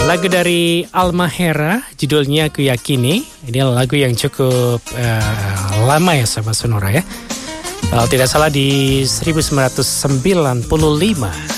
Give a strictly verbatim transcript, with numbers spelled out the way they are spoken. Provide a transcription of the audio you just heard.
Lagu dari Almahera, judulnya Ku Yakini. Ini lagu yang cukup uh, lama ya sahabat Sonora ya. Kalau tidak salah di seribu sembilan ratus sembilan puluh lima.